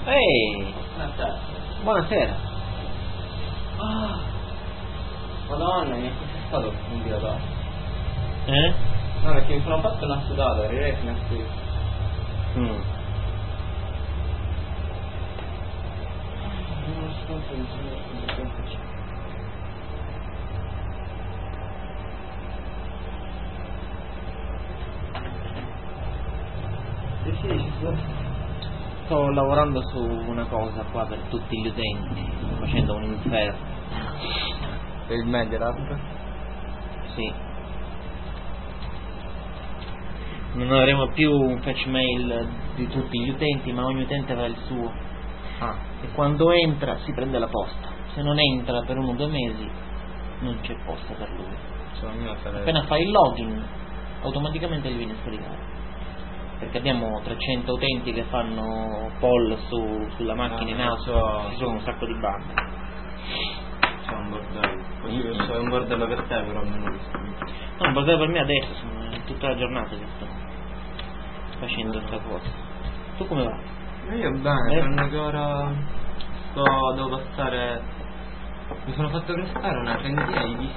Ehi, buonasera. Ah, Madonna, mi è stato un dilatato. No, perché mi sono fatto una sudata, arriverei fino a qui. Non so se mi sono Sì, Sto lavorando su una cosa qua per tutti gli utenti, sto facendo un inferno. Per il MediaLab? Sì. Non avremo più un fetch mail di tutti gli utenti, ma ogni utente avrà il suo. E quando entra si prende la posta. Se non entra per 1 o 2 mesi non c'è posta per lui. Appena fai il login automaticamente gli viene scaricato. Perché abbiamo 300 utenti che fanno poll sulla macchina in auto, ci sono un sacco di bande. C'è un bordello. È un bordello per te, però almeno visto. No, un bordello per me adesso, sono tutta la giornata che sto facendo questa cosa. Tu come va? Io bene, tranne che ora devo passare. Mi sono fatto prestare una trentina di